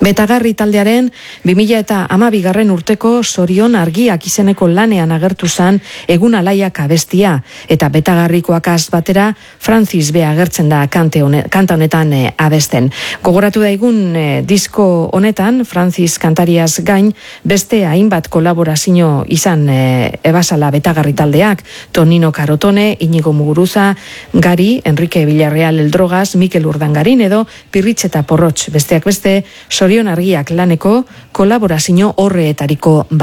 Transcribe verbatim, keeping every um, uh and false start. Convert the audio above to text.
Betagarri taldearen bi mila eta hamabigarren urteko Sorion Argiak izeneko lanean agertu zan Egun Alaiak abestia, eta Betagarrikoak az batera Francis B. agertzen da kante hone, kanta honetan e, abesten. Gogoratu daigun e, disko honetan Francis kantariaz gain beste hainbat kolaborazio izan e, ebasala Betagarri taldeak, Tonino Carotone, Inigo Muguruza, Gari, Enrique Villarreal El Drogas, Mikel Urdangarin edo Pirritx eta Porrotx, besteak beste Sorion Argiak laneko kolaborazio horreetariko bat.